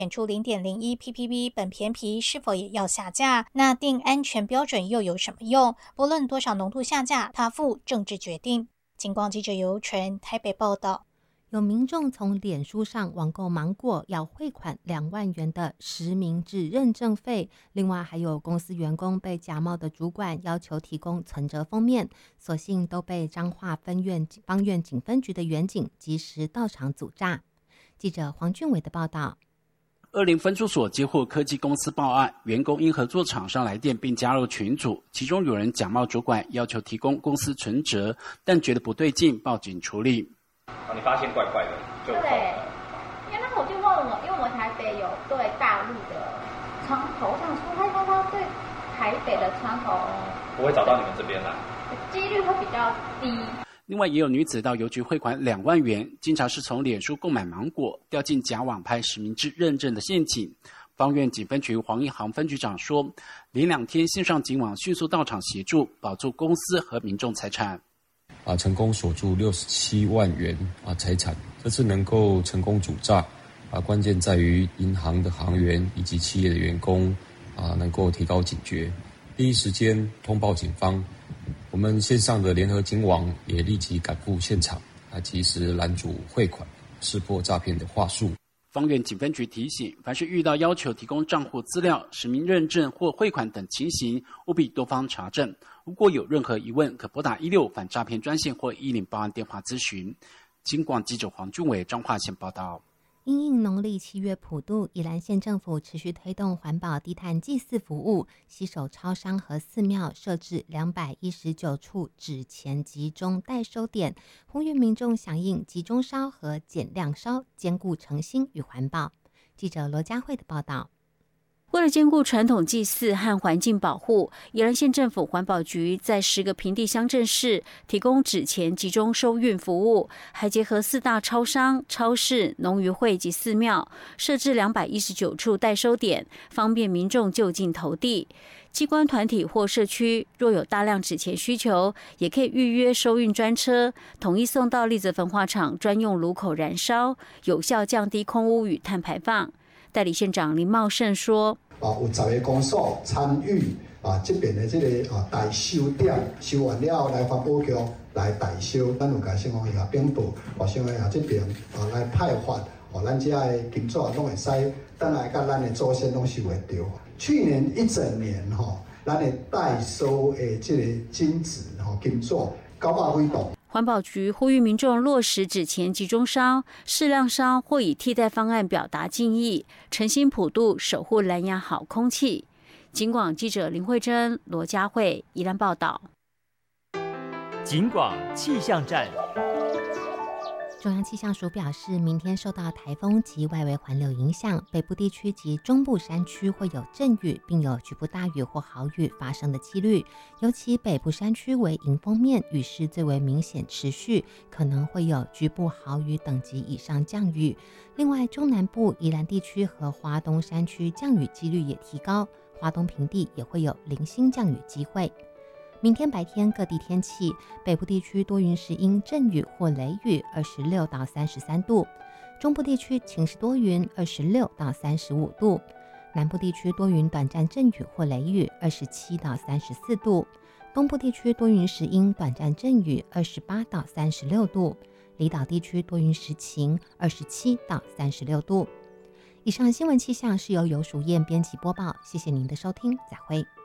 点出 0.01 ppb 苯醃铍是否也要下架？那定安全标准又有什么用？不论多少浓度下架，他负政治决定。警广记者尤纯台北报道。 有民众从脸书上网购芒果，要汇款2万元的实名制认证费。另外还有公司员工被假冒的主管要求提供存折封面，所幸都被彰化方院警分局的员警及时到场阻诈。记者黄俊伟的报道。 20分驻所接获科技公司报案，员工因合作厂商来电并加入群组，其中有人假冒主管要求提供公司存折，但觉得不对劲，报警处理。 你发现怪怪的，就对，因为那时候我就问我，因为我们台北有对大陆的窗口，我想说他对台北的窗口不会找到你们这边来， 几率会比较低。 另外也有女子到邮局汇款2万元，经查是从脸书购买芒果，掉进假网拍实名制认证的陷阱。方院警分局黄一航分局长说，连2天线上警网迅速到场协助，保住公司和民众财产。 成功锁住67万元财产，这次能够成功阻诈关键在于银行的行员以及企业的员工能够提高警觉，第一时间通报警方。我们线上的联合警网也立即赶赴现场及时拦阻汇款，识破诈骗的话术。 方院警分局提醒，凡是遇到要求提供账户资料、实名认证或汇款等情形，务必多方查证。如果有任何疑问，可拨打16反诈骗专线或10报案电话咨询。警广记者黄俊伟彰化县报道。 因应农历7月普渡，宜兰县政府持续推动环保低碳祭祀服务，携手超商和寺庙设置219处纸钱集中代收点，呼吁民众响应集中烧和减量烧，兼顾诚心与环保。记者罗佳慧的报道。 为了兼顾传统祭祀和环境保护，宜兰县政府环保局在10个平地乡镇市提供纸钱集中收运服务，还结合4大超商、超市、农渔会及寺庙，设置219处代收点，方便民众就近投递。机关团体或社区若有大量纸钱需求，也可以预约收运专车，统一送到栗泽焚化厂专用炉口燃烧，有效降低空污与碳排放。代理县长林茂盛说：“ 有10个公所参与这边的这个代收点，收完了来环保局来代收，咱有甲消防员并部，消防员这边来派发，咱这的金纸拢会使，等来甲咱的祖先拢收会到。去年一整年咱的代收的这个金纸金纸900几栋。” 环保局呼吁民众落实纸钱集中烧、适量烧或以替代方案表达敬意，诚心普渡，守护蓝牙好空气。警广记者林慧珍、罗佳慧宜兰报道。 警广气象站。 中央气象署表示，明天受到台风及外围环流影响，北部地区及中部山区会有阵雨，并有局部大雨或豪雨发生的几率。尤其北部山区为迎风面，雨势最为明显持续，可能会有局部豪雨等级以上降雨。另外，中南部宜兰地区和花东山区降雨几率也提高，花东平地也会有零星降雨机会。明天白天各地天气，北部地区多云时阴阵雨或雷雨，26到33度；中部地区晴时多云，26到35度；南部地区多云短暂阵雨或雷雨，27到34度；东部地区多云时阴短暂阵雨，28到36度；离岛地区多云时晴，27到36度。以上新闻气象是由游淑燕编辑播报，谢谢您的收听，再会。